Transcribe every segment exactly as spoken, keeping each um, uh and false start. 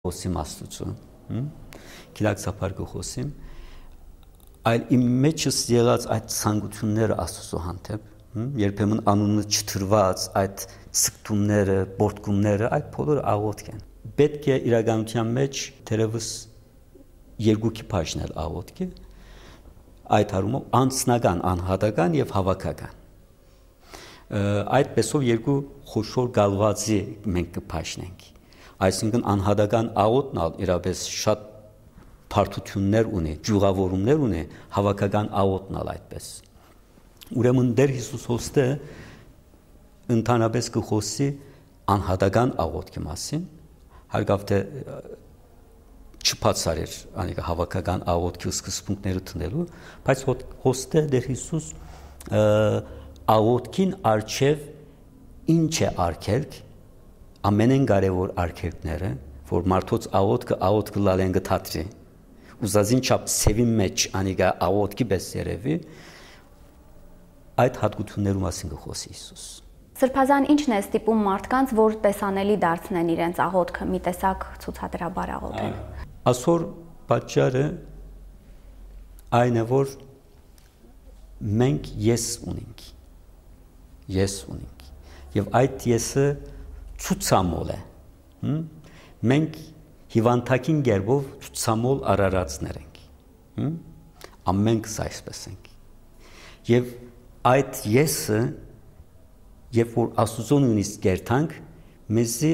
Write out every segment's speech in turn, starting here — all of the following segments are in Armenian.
խոսիմ Աստծո, գիտակցաբար կխոսիմ, այլ իմ մեջս եղած այդ ցանկությունները Աստծո հանդեպ, երբեմն անունը չթրված այդ ցկտումները, բորտկումները, այդ բոլորը աղոթք են։ Պետք է իրականության մեջ թերևս երկուքի բաժնել աղոթքը, այդ հարումով անձնական, անհատական եւ հավաքական։ Այդպեսով երկու խոշոր գալվածի մենք կփաշնենք։ Այսինքն անհատական աղոթքն ալ իրապես շատ բարդություններ ունի, ջուղավորումներ ունի, հավաքական աղոթքն ալ այդպես։ Ուրեմն Տեր Հիսուս հոստը ընդհանրապես կխոսի անհատական աղոթքի մասին, հարգավ թե չփածարեր անիկա հավաքական աղոթքի սկզբունքները տնելու, բայց հոստը Տեր Հիսուս աղոթքին արչև ինչ է արգելք, ամենեն կարևոր արգելքները, որ մարդոց աղոթքը աղոթքը լալեն գթատրի, ուզածին չափ սևի մեջ անիկա աղոթքի պես երևի, այդ հատկություններու մասին կխոսի Հիսուս։ Սրբազան ինչն է ստիպում մարդկանց, որ տեսանելի դարձնեն իրենց աղոթքը, մի տեսակ ցուցադրաբար աղոթեն։ Այսօր պատճառը այն է, որ մենք ես ունենք, ես ունենք, եւ այդ եսը ցուցամոլ է, մենք հիվանդակին գերբով ցուցամոլ արարածներ ենք, ամենքս այսպես ենք, եւ այդ եսը, երբ որ Աստծո նույնիսկ գերտանք, մեզի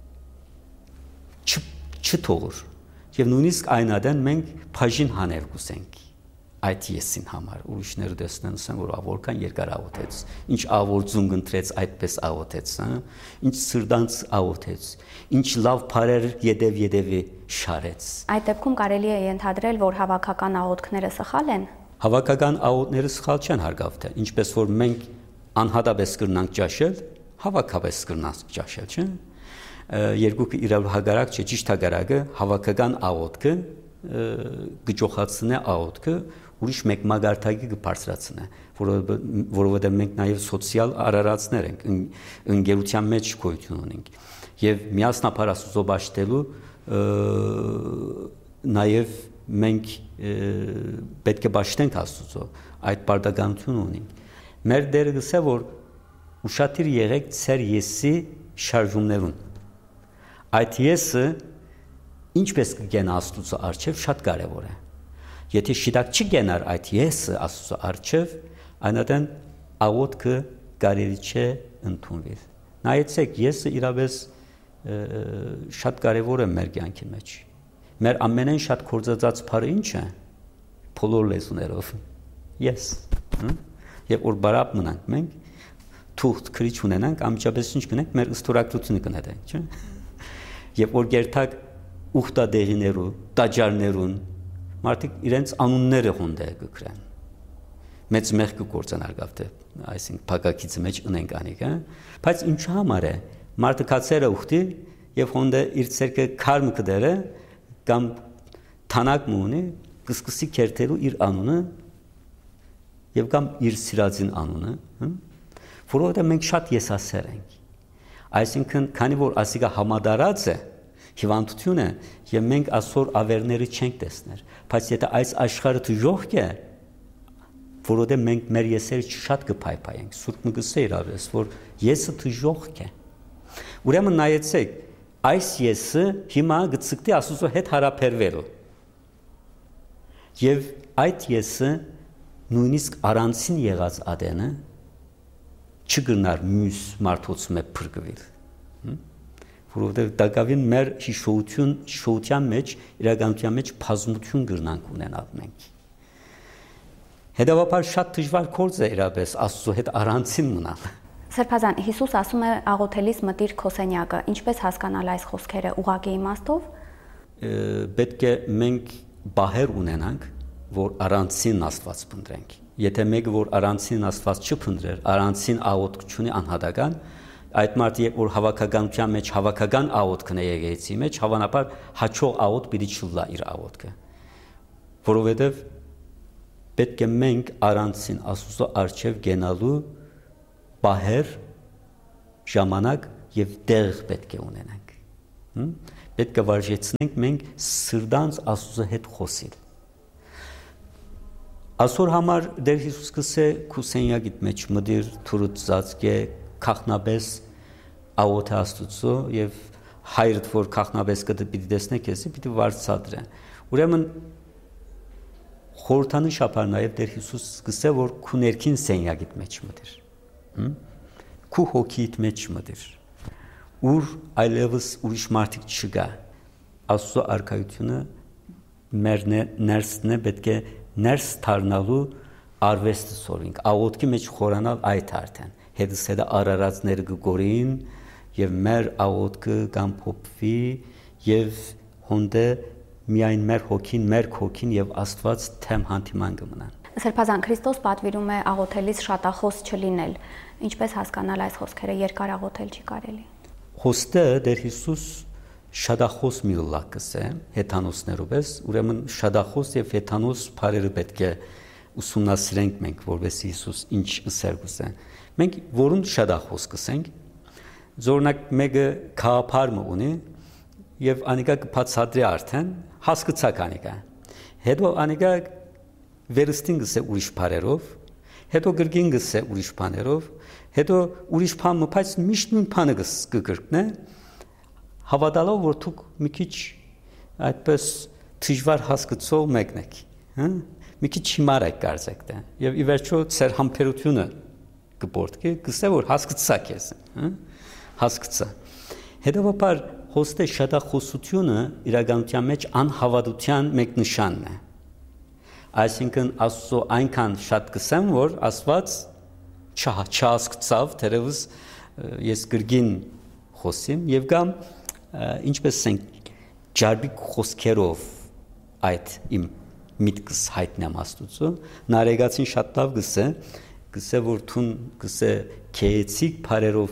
չթողոր, եւ նույնիսկ այն ադեն մենք բաժին հանել կուսենք այդ եսին համար, ուրիշները տեսնեն ասեն, որ որքան երկար աղոթեց, ինչ աղոթություն ընտրեց, այդպես աղոթեց, ինչ սրտանց աղոթեց, ինչ լավ բառեր յետև-յետևի շարեց։ Այդ դեպքում կարելի է ենթադրել, որ հավաքական աղոթքները սխալ են։ Հավաքական աղոթքները սխալ չեն հարգավ թե, ինչպես որ մենք անհատապես կրնանք ճաշել, հավաքապես կրնանք ճաշել, չէ՞։ Երկուքը իրար հագարակ չէ, ճիշտ հագարակը հավաքական աղոթքը գճոխացնե աղոթքը ուրիշ մեկ մագարտակի կբարձրացնե, որովհետև մենք նաև սոցիալ արարածներ ենք, ընկերության մեջ գոյություն ունենք եւ միասնապար Աստծո բաշտելու նաև մենք պետք է բաշտենք Աստծո, այդ բարդականություն ունենք։ Մեր Տերը գսե որ ուշադիր եղեք ծեր եսի շարժումներուն։ Այդ եսը ինչպես կգենա Աստծո արչև շատ կարևոր է։ Եթե շիտակ չգենար այդ եսը Աստծո արչև, այնատեն աղոթքը կարելի չէ ընդունվի։ Նայեցեք, եսը իրապես շատ կարևոր է մեր կյանքի մեջ։ Մեր ամենեն շատ կործածած բառը ինչ է։ Բոլոր լեզուներով։ Ես։ Եվ որ բարապ մնանք մենք, թուղթ քրիչ ունենանք, ամիջապես ինչ կնենք, մեր ըստորակրությունը կնետենք, չէ՞։ Եվ որ գերտակ ուխտադեղիներու, տաճարներուն, մարդիկ իրենց անունները հոնդե կգրեն։ Մեծ մեղ կգործան արգավ թե, այսինքն փակակիցի մեջ ունենք անիկ, հա։ Բայց ինչ համար է, մարդը կացերը ուխտի եւ հոնդե իր ցերկը քարմ կդերը կամ թանակ մունի, կսկսի քերթելու իր անունը եւ կամ իր սիրածին անունը, հա։ Որովհետեւ մենք շատ եսասեր ենք։ Այսինքն, քանի որ ասիկա համադարած է, հիվանդություն է, եւ մենք այսօր ավերները չենք տեսներ, բայց եթե այս աշխարհը դժոխք է, որովհետեւ մենք մեր եսերը շատ կփայփայենք, Սուրբ Մգսը իրավես, որ եսը դժոխք է։ Ուրեմն նայեցեք, այս եսը հիմա գծկտի Աստծո հետ հարաբերվելու։ Եվ այդ եսը նույնիսկ առանցին եղած ադենը չգնար մյուս մարդոց մեջ փրկվել։ Որովհետև դակավին մեր հիշողություն, հիշողության մեջ, իրականության մեջ բազմություն գրնանք ունենալ մենք։ Հետևաբար շատ դժվար գործ է իրապես Աստծո հետ առանցին մնալ։ Սրբազան, Հիսուս ասում է աղոթելիս մտիր քո սենյակը, ինչպես հասկանալ այս խոսքերը ուղղակի իմաստով։ Պետք է մենք բահեր ունենանք, որ առանցին Աստված փնտրենք։ Եթե մեկը որ առանցին Աստված չփնտրեր, առանցին աղոթք չունի անհատական, այդ մարդը երբ որ հավաքականության մեջ հավաքական աղոթքն է եկեղեցի մեջ, հավանաբար հաջող աղոթք պիտի չլա իր աղոթքը։ Որովհետև պետք է մենք առանցին Աստծո արչև գենալու բահեր ժամանակ եւ դեղ պետք է ունենանք։ պետք է վարժեցնենք մենք սրտանց Աստծո հետ խոսել։ Այսօր համար Տեր Հիսուս կսե քուսենյագիտ մեջ մդիր թուրուց ծածկե քախնաբես աղոթե Աստծո եւ հայրդ որ քախնաբես կդի պիտի տեսնեք էսի պիտի վարձատրե։ Ուրեմն խորհրդանիշ ապար նաեւ Տեր Հիսուս կսե որ քու ներքին սենյագիտ մեջ մդիր։ Քու հոգիիդ մեջ մդիր։ Ուր այլևս ուրիշ մարդիկ չկա։ Աստծո արքայությունը մեր ներսն է պետք է ներս դառնալու արվեստը սորինք աղոթքի մեջ խորանալ այդ արդեն հետս հետը արարածները գորին եւ մեր աղոթքը կամ փոփվի եւ հոնդե միայն մեր հոգին մեր հոգին եւ Աստված թեմ հանդիման կմնան։ Սրբազան Քրիստոս պատվիրում է աղոթելիս շատախոս չլինել։ Ինչպես հասկանալ այս խոսքերը երկար աղոթել չի կարելի։ Խոստը Տեր Հիսուս շատախոս միլլակս է հեթանոսներով էս ուրեմն շատախոս եւ հեթանոս բարերը պետք է ուսումնասիրենք մենք որովհետեւ Հիսուս ինչ ըսեր գուսե մենք որուն շատախոս կսենք զորնակ մեկը քահապարը ունի եւ անիկա կբացատրի արդեն հասկացակ անիկա հետո անիկա վերստին գսե ուրիշ բարերով հետո գրգին գսե ուրիշ բաներով հետո ուրիշ բան մփայց միշտ նույն բանը կգրկնե հավատալով որ դուք մի քիչ այդպես դժվար հասկացող մեկն եք, հա? Մի քիչ հիմար եք կարծեք դա։ Եվ ի վերջո ծեր համբերությունը կփորձի, կսե որ հասկացաք ես, հա? Հասկացա։ Հետևաբար հոստե շատախոսությունը իրականության մեջ անհավատության մեկ նշանն է։ Այսինքն Աստծո այնքան շատ կսեմ, որ Աստված չհասկացավ, թերևս ես գրգին խոսիմ եւ կամ ինչպես ենք ջարբիկ խոսքերով այդ իմ միտքս հայտնեմ Աստծո նարեգացին շատ լավ գսե գսե որ թուն գսե քեեցիկ բարերով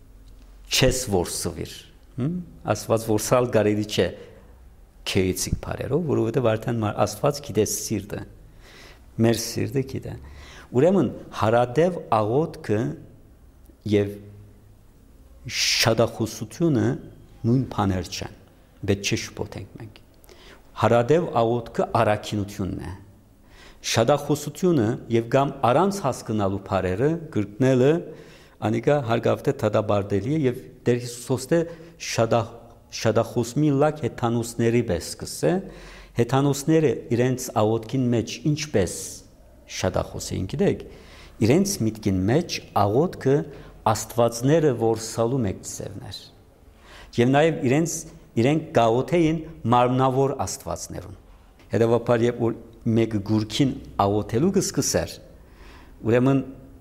չես որսվիր Աստված որսալ գարելի չէ քեեցիկ բարերով որովհետեւ արդեն Աստված գիտե սիրտը մեր սիրտը գիտե ուրեմն հարադև աղոթքը եւ շատախոսությունը նույն բաներ չեն պետք չէ շփոթենք մենք հարադև աղոթքը առաքինությունն է շատախոսությունը եւ կամ առանց հասկանալու բարերը գրկնելը անիկա հարգավտե թադաբարդելի եւ Տեր Հիսուսոստե շատախ շատախոսմի լակ հեթանոսների պես կսե հեթանոսները իրենց աղոթքին մեջ ինչպես շատախոս էին գիտեք իրենց միտքին մեջ աղոթքը աստվածները որսալու մեկ ծևներ եւ նաեւ իրենց իրենք գաղոթեին մարմնավոր աստվածներուն հետեւաբար երբ որ մեկը գուրքին աղոթելու կսկսեր ուրեմն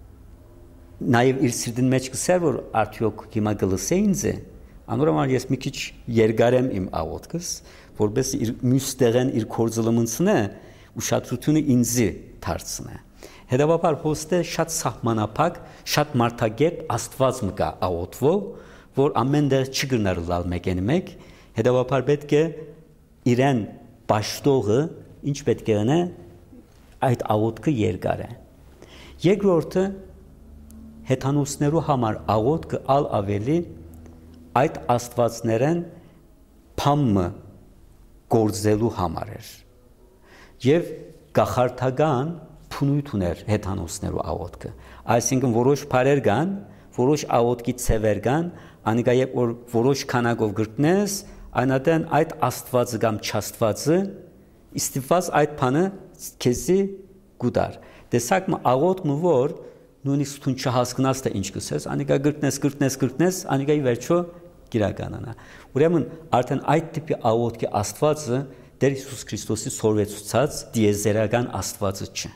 նաեւ իր սիրտին մեջ կսեր որ արդյոք հիմա գլսե ինձ է անորոման ես մի քիչ երգարեմ իմ աղոթքս որպես իր մյուստեղեն իր կորձլմնցնե ուշադրությունը ինձի դարձնե հետեւաբար հոստե շատ սահմանափակ շատ մարդագետ աստված մկա աղոթվով որ ամեն դեր չգնար լալ մեկեն մեկ հետեւաբար պետք է իրեն պաշտողը ինչ պետք է անե այդ աղոթքը երգարե երկրորդը հեթանոսներու համար աղոթքը ալ ավելի այդ աստվածներեն փամը գործելու համար էր եւ գախարթական փունույթ ուներ հեթանոսներու աղոթքը այսինքն որոշ բարեր կան որոշ աղոթքի ցևեր կան անիկա երբ որ որոշ քանակով գրտնես այնատեն այդ աստվածը կամ չաստվածը իստիված այդ բանը քեզի գուդար տեսակ մը աղոթքը որ նույնիսկ դու չհասկանաս թե ինչ կսես անիկա գրտնես գրտնես գրտնես անիկայի վերջո գիրականանա ուրեմն արդեն այդ տիպի աղոթքի աստվածը Տեր Հիսուս Քրիստոսի սորվեցուցած դիեզերական աստվածը չէ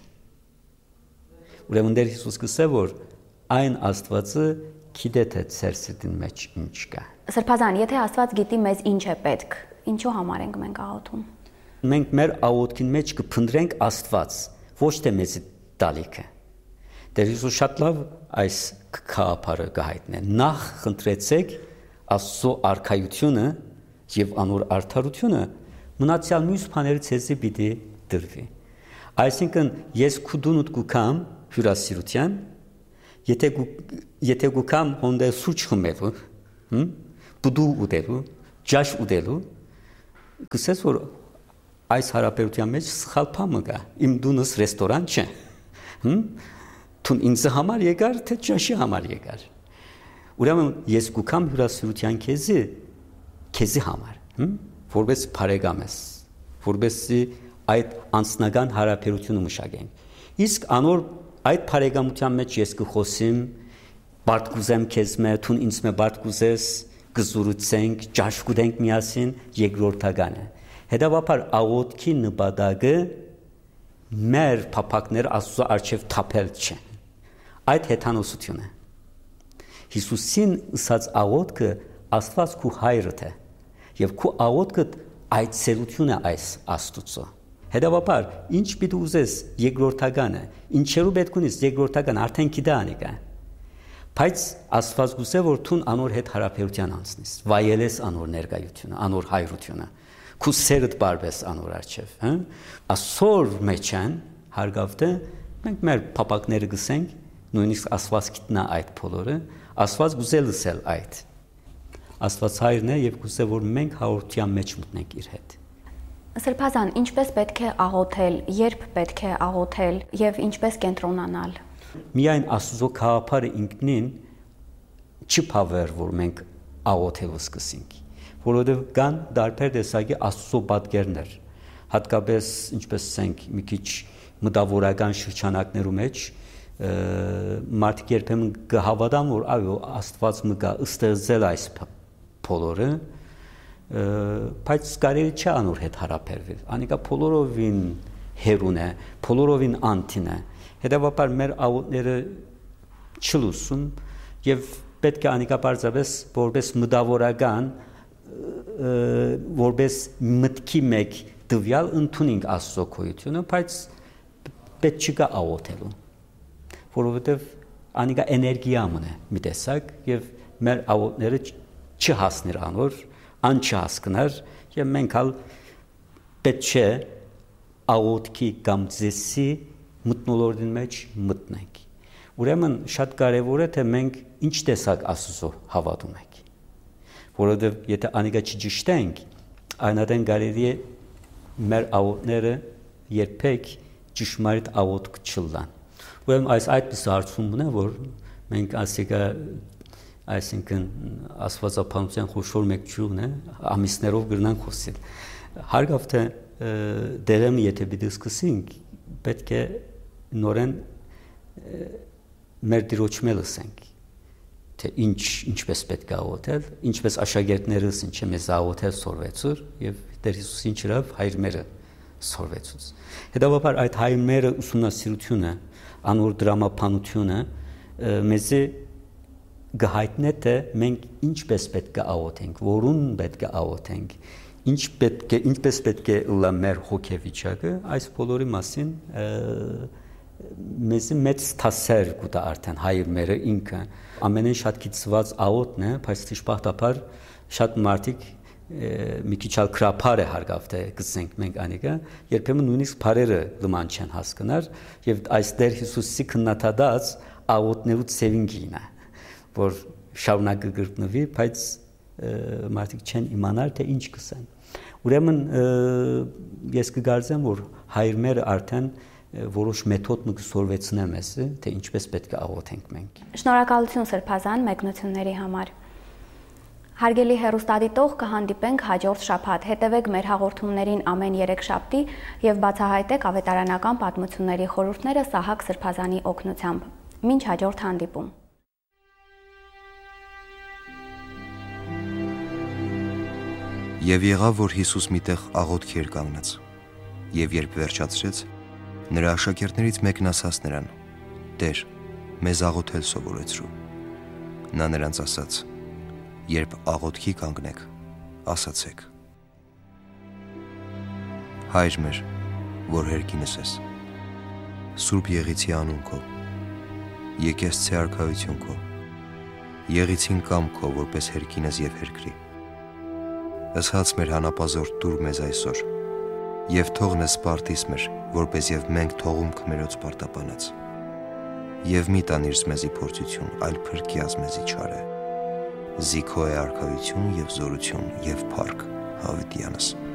ուրեմն Տեր Հիսուս կսե որ այն աստվածը գիտե թե ծեր սիրտին մեջ ինչ կա Սրբազան եթե Աստված գիտի մեզ ինչ է պետք ինչու համար ենք մենք աղոթում մենք մեր աղոթքին մեջ կփնտրենք Աստված ոչ թե մեզ տալիքը Տեր Հիսուս շատ լավ այս քահապարը գահիտնե նախ խնդրեցեք Աստծո արքայությունը եւ անոր արդարությունը մնացյալ մյուս բաները ցեզի պիտի դրվի այսինքն ես քուդունուտ կուքամ հյուրասիրության եթե եթե կուքամ հոնդե սուրճ խմելու հմ բուդու ուտելու ջաշ ուտելու Գսես որ այս հարաբերության մեջ սխալ բան կա։ Իմ դունս ռեստորան չէ։ Հմ Տուն ինձ համար եկար, թե ճաշի համար եկար։ Ուրեմն ես գուքամ հյուրասիրության քեզի քեզի համար, հմ որպես բարեկամ ես, որպեսզի այդ անձնական հարաբերությունը մշակենք։ Իսկ անոր այդ բարեկամության մեջ ես կխոսեմ, բարդ կուզեմ քեզ մե, տուն ինձ մե բարդ կուզես, կզուրուցենք, ճաշ կուտենք միասին, երկրորդական է։ Հետևաբար աղոթքի նպատակը մեր փափակներ Աստծո առջև թափել չէ։ Այդ հեթանոսություն է։ Հիսուսին ըսած աղոթքը Աստված քու հայրդ է, եւ քու աղոթքը այցելություն է այս Աստծո։ Հետևաբար ինչ պիտի ուզես երկրորդականը, ինչերու պետք ունես երկրորդական արդեն գիտա անիկա։ Բայց Աստված գուցե որ տուն անոր հետ հարաբերության անցնես, վայելես անոր ներկայությունը, անոր հայրությունը, քու սերդ բարբես անոր առջև, հա։ Ասոր մեջան հարգավտը մենք մեր փապակները գսենք, նույնիսկ Աստված գիտնա այդ բոլորը, Աստված գուցե լսել այդ։ Աստված հայրն է եւ գուցե որ մենք հաղորդության մեջ մտնենք իր հետ։ Սրբազան, ինչպես պետք է աղոթել, երբ պետք է աղոթել եւ ինչպես կենտրոնանալ։ Միայն Աստծո քաղաքարը ինքնին չի բավեր, որ մենք աղոթելու սկսենք, որովհետեւ կան դարբեր տեսակի Աստծո պատկերներ, հատկապես ինչպես ասենք մի քիչ մտավորական շրջանակներու մեջ մարդիկ երբեմն կհավատան, որ այո Աստված մգա ստեղծել այս բոլորը, բայց կարելի չէ անոր հետ հարաբերվել։ Անիկա բոլորովին հերուն է, բոլորովին անտին է։ Հետևաբար մեր աղոթները չլուսում եւ պետք է անիկա բարձրապես որպես մտավորական, որպես մտքի մեկ դվյալ ընդունենք Աստծո գոյությունը, բայց պետք չկա աղոթելու, որովհետեւ անիկա էներգիա մնա մի տեսակ եւ մեր աղոթները չհասներ անոր, ան չհասկնար եւ մենք հալ պետք չէ աղոթքի կամ ձեսի մտնոլորտին մեջ մտնենք։ Ուրեմն շատ կարեւոր է թե մենք ինչ տեսակ Աստծո հավատում ենք, որովհետեւ եթե անիկա չճշտենք, այնադեն կարելի է մեր աղոթները երբեք ճշմարիտ աղոթք չլան։ Ուրեմն այս այդպես հարցումն է, որ մենք ասիկա այսինքն աստվածապանության խոշոր մեկ ճյուղն է, ամիսներով գրնան խոսել։ Հարգավտը դերեմ եթե պիտի սկսենք, պետք է նորեն մեր դիրոճը լսենք, թե ինչ ինչպես պետք է աղոթել, ինչպես աշակերտներս ինչ է մեզ աղոթել սորվեցուր եւ Տեր Հիսուսին ճրավ հայրմերը սորվեցուց։ Հետևաբար այդ հայրմերը ուսումնասիրությունը, անոր դրամապանությունը մեզ գահիտնե թե մենք ինչպես պետք է աղոթենք, որուն պետք է աղոթենք, ինչ պետք է ինչպես պետք է լա մեր հոգեվիճակը, այս բոլորի մասին մեզ մեծ թասեր կուտա արդեն հայրմերը ինքը ամենեն շատ գիտված աղոթն է, բայց դժբախտաբար շատ մարդիկ մի քիչ ալ քրափար է հարգավտե գսենք մենք անիկա, երբեմն նույնիսկ բարերը լման չեն հասկնար եւ այս Տեր Հիսուսի քննադատած աղոթներու ծևինքին է, որ շարունակը գրտնվի, բայց մարդիկ չեն իմանալ թե ինչ կսեն։ Ուրեմն ես կգարձեմ, որ հայրմերը արդեն որոշ մեթոդ մը կսորվեցնեմ ես, թե ինչպես պետք է աղոթենք մենք։ Շնորհակալություն Սրբազան մեկնությունների համար։ Հարգելի հեռուստադիտող, կհանդիպենք հաջորդ շաբաթ։ Հետևեք մեր հաղորդումներին ամեն երեքշաբթի եւ բացահայտեք ավետարանական պատմությունների խորհուրդները Սահակ Սրբազանի օգնությամբ։ Մինչ հաջորդ հանդիպում։ Եվ եղավ, որ Հիսուս միտեղ աղոթքի էր կանգնած, եւ երբ վերջացրեց, նրա աշակերտներից մեկն ասաց նրան. «Տեր, մեզ աղոթել սովորեցրու»։ Նա նրանց ասաց. «Երբ աղոթքի կանգնեք, ասացեք. Հայր մեր, որ հերկինս ես, Սուրբ Եղիցի անուն քո, եկեղեցի արքայություն քո, Եղիցին կամ քո, որպես հերկինս եւ հերկրի։ Ըսած մեր հանապազորդ տուր մեզ այսօր, եւ թողնես սպարտիս մեր, որպես եւ մենք թողում քմերոց պարտապանած։ Եվ մի տանիր մեզի փորձություն, այլ փրկիած մեզի չարը։ Զիքո է արքայություն եւ զորություն եւ փառք հավիտյանս։